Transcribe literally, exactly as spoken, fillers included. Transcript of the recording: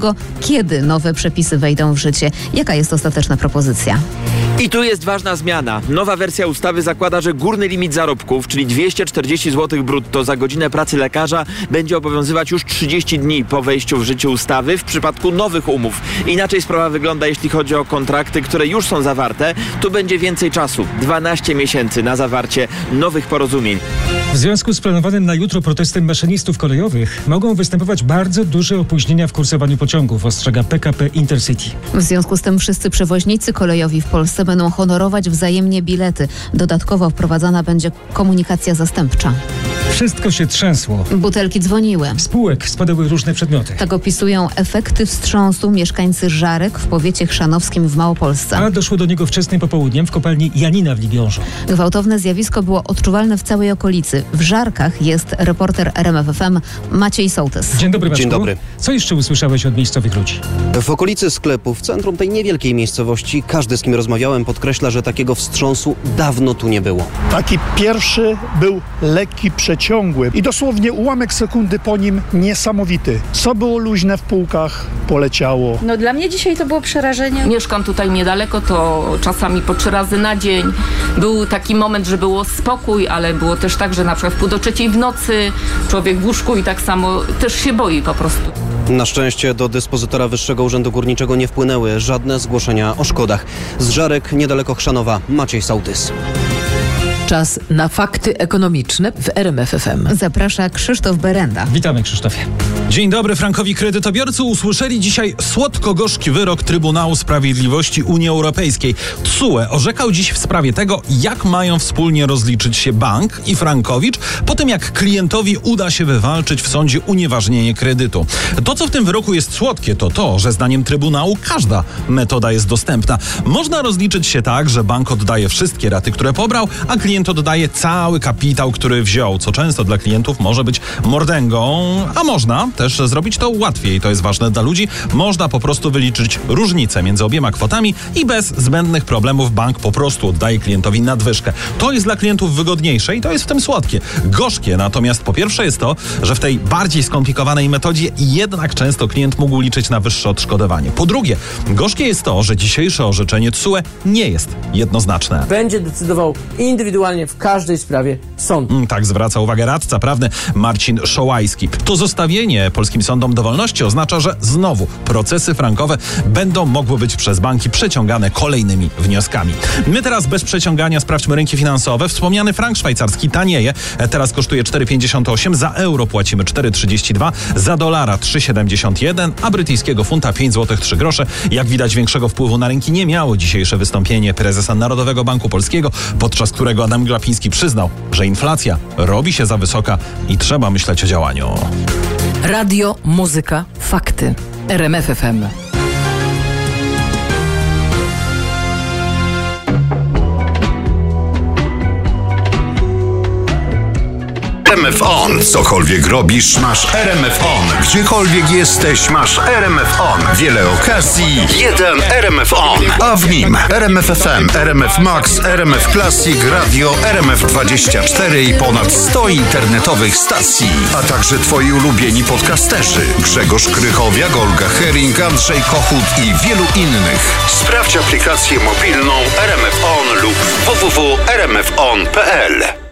tego, kiedy nowe przepisy wejdą w życie. Jaka jest ostateczna propozycja? I tu jest ważna zmiana. Nowa wersja ustawy zakłada, że górny limit zarobków, czyli dwieście czterdzieści złotych brutto za godzinę pracy lekarza, będzie obowiązywać już trzydzieści dni po wejściu w życie ustawy w przypadku nowych umów. Inaczej sprawa wygląda, jeśli chodzi o kontrakty, które już są zawarte. Tu będzie więcej czasu. dwanaście miesięcy na zawarcie nowych porozumień. W związku z planowanym na jutro protestem maszynistów kolejowych mogą występować bardzo duże opóźnienia w kursowaniu pociągów, ostrzega P K P Intercity. W związku z tym wszyscy przewoźnicy kolejowi w Polsce będą honorować wzajemnie bilety. Dodatkowo wprowadzana będzie komunikacja zastępcza. Wszystko się trzęsło. Butelki dzwoniły. Z półek spadały różne przedmioty. Tak opisują efekty wstrząsu mieszkańcy Żarek w powiecie chrzanowskim w Małopolsce. A doszło do niego wczesnym popołudniem w kopalni Janina w Ligiążu. Gwałtowne zjawisko było odczuwalne w całej okolicy. W Żarkach jest reporter R M F F M Maciej Sołtys. Dzień dobry, Maćku. Dzień dobry. Co jeszcze usłyszałeś od miejscowych ludzi? W okolicy sklepu, w centrum tej niewielkiej miejscowości, każdy, z kim rozmawiałem, podkreśla, że takiego wstrząsu dawno tu nie było. Taki pierwszy był lekki, przeciągły i dosłownie ułamek sekundy po nim niesamowity. Co było luźne w półkach, poleciało. No dla mnie dzisiaj to było przerażenie. Mieszkam tutaj niedaleko, to czasami po trzy razy na dzień. Był taki moment, że było spokój, ale było też tak, że na przykład w pół do trzeciej w nocy człowiek w łóżku i tak samo też się boi po prostu. Na szczęście do dyspozytora Wyższego Urzędu Górniczego nie wpłynęły żadne zgłoszenia o szkodach. Z Żarek, niedaleko Chrzanowa, Maciej Sołtys. Czas na fakty ekonomiczne w R M F F M. Zaprasza Krzysztof Berenda. Witamy, Krzysztofie. Dzień dobry. Frankowi kredytobiorcy usłyszeli dzisiaj słodko-gorzki wyrok Trybunału Sprawiedliwości Unii Europejskiej. T S U E orzekał dziś w sprawie tego, jak mają wspólnie rozliczyć się bank i Frankowicz po tym, jak klientowi uda się wywalczyć w sądzie unieważnienie kredytu. To, co w tym wyroku jest słodkie, to to, że zdaniem Trybunału każda metoda jest dostępna. Można rozliczyć się tak, że bank oddaje wszystkie raty, które pobrał, a klient oddaje cały kapitał, który wziął, co często dla klientów może być mordęgą, a można też zrobić to łatwiej. To jest ważne dla ludzi. Można po prostu wyliczyć różnicę między obiema kwotami i bez zbędnych problemów bank po prostu oddaje klientowi nadwyżkę. To jest dla klientów wygodniejsze i to jest w tym słodkie. Gorzkie natomiast po pierwsze jest to, że w tej bardziej skomplikowanej metodzie jednak często klient mógł liczyć na wyższe odszkodowanie. Po drugie, gorzkie jest to, że dzisiejsze orzeczenie T S U E nie jest jednoznaczne. Będzie decydował indywidualnie w każdej sprawie sąd. Mm, tak zwraca uwagę radca prawny Marcin Szołajski. To zostawienie polskim sądom dowolności oznacza, że znowu procesy frankowe będą mogły być przez banki przeciągane kolejnymi wnioskami. My teraz bez przeciągania sprawdźmy rynki finansowe. Wspomniany frank szwajcarski tanieje. Teraz kosztuje cztery pięćdziesiąt osiem, za euro płacimy cztery trzydzieści dwa, za dolara trzy siedemdziesiąt jeden, a brytyjskiego funta pięć złotych trzy grosze. Jak widać, większego wpływu na rynki nie miało dzisiejsze wystąpienie prezesa Narodowego Banku Polskiego, podczas którego Adam Glapiński przyznał, że inflacja robi się za wysoka i trzeba myśleć o działaniu. Radio, muzyka, fakty. R M F F M. R M F On. Cokolwiek robisz, masz R M F On. Gdziekolwiek jesteś, masz R M F On. Wiele okazji, jeden R M F On. A w nim R M F F M, R M F Max, R M F Classic, Radio, R M F dwadzieścia cztery i ponad sto internetowych stacji. A także twoi ulubieni podcasterzy. Grzegorz Krychowiak, Olga Hering, Andrzej Kochut i wielu innych. Sprawdź aplikację mobilną R M F On lub w w w kropka r m f on kropka p l.